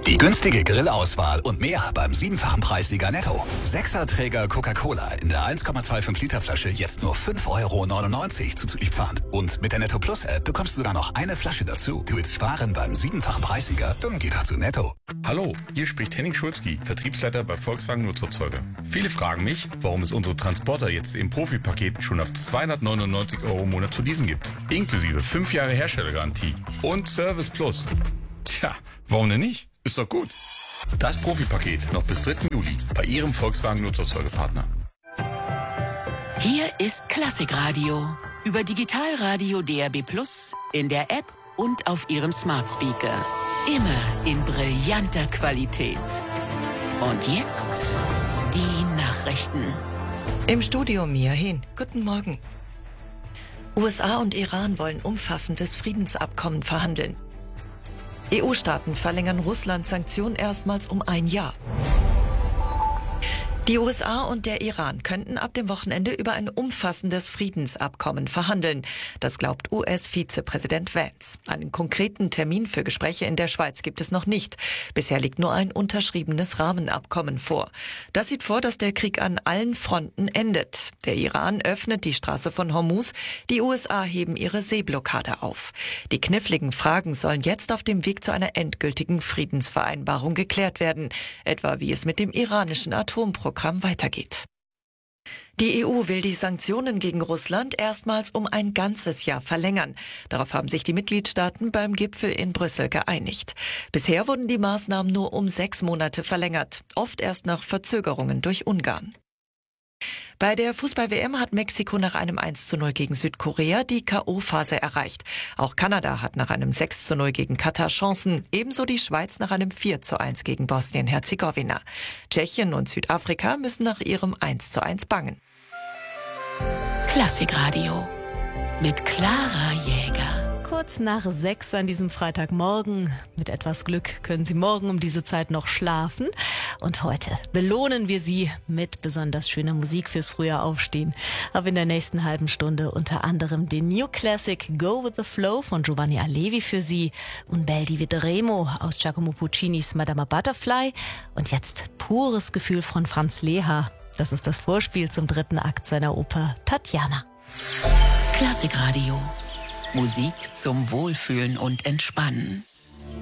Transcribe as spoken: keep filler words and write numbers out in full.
Die günstige Grillauswahl und mehr beim siebenfachen Preissieger Netto. Sechserträger Coca-Cola in der eins Komma fünfundzwanzig Liter Flasche jetzt nur fünf Euro neunundneunzig zuzüglich Pfand. Und mit der Netto Plus App bekommst du sogar noch eine Flasche dazu. Du willst sparen beim siebenfachen Preissieger? Dann geh doch zu Netto. Hallo, hier spricht Henning Schulzki, Vertriebsleiter bei Volkswagen Nutzerzeuger. Viele fragen mich, warum es unsere Transporter jetzt im Profipaket schon ab zweihundertneunundneunzig Euro im Monat zu leasen gibt. Inklusive fünf Jahre Herstellergarantie und Service Plus. Tja, warum denn nicht? Ist doch gut. Das Profipaket noch bis dritten Juli bei Ihrem Volkswagen Nutzerzeugerpartner. Hier ist Klassikradio über Digitalradio D A B Plus, in der App und auf Ihrem Smart Speaker. Immer in brillanter Qualität. Und jetzt die Nachrichten. Im Studio Mia Hehn. Guten Morgen. U S A und Iran wollen umfassendes Friedensabkommen verhandeln. E U-Staaten verlängern Russlands Sanktionen erstmals um ein Jahr. Die U S A und der Iran könnten ab dem Wochenende über ein umfassendes Friedensabkommen verhandeln. Das glaubt U S-Vizepräsident Vance. Einen konkreten Termin für Gespräche in der Schweiz gibt es noch nicht. Bisher liegt nur ein unterschriebenes Rahmenabkommen vor. Das sieht vor, dass der Krieg an allen Fronten endet. Der Iran öffnet die Straße von Hormuz. Die U S A heben ihre Seeblockade auf. Die kniffligen Fragen sollen jetzt auf dem Weg zu einer endgültigen Friedensvereinbarung geklärt werden. Etwa wie es mit dem iranischen Atomprogramm weitergeht. Die E U will die Sanktionen gegen Russland erstmals um ein ganzes Jahr verlängern. Darauf haben sich die Mitgliedstaaten beim Gipfel in Brüssel geeinigt. Bisher wurden die Maßnahmen nur um sechs Monate verlängert, oft erst nach Verzögerungen durch Ungarn. Bei der Fußball-W M hat Mexiko nach einem eins zu null gegen Südkorea die K O-Phase erreicht. Auch Kanada hat nach einem sechs zu null gegen Katar Chancen, ebenso die Schweiz nach einem vier zu eins gegen Bosnien-Herzegowina. Tschechien und Südafrika müssen nach ihrem eins zu eins bangen. Klassikradio mit Clara Jäger. Kurz nach sechs an diesem Freitagmorgen. Mit etwas Glück können Sie morgen um diese Zeit noch schlafen. Und heute belohnen wir Sie mit besonders schöner Musik fürs frühe Aufstehen. Aber in der nächsten halben Stunde unter anderem den New Classic Go With The Flow von Giovanni Allevi für Sie und Bel di Vedremo aus Giacomo Puccinis Madama Butterfly. Und jetzt pures Gefühl von Franz Leha. Das ist das Vorspiel zum dritten Akt seiner Oper Tatjana. Klassikradio. Musik zum Wohlfühlen und Entspannen.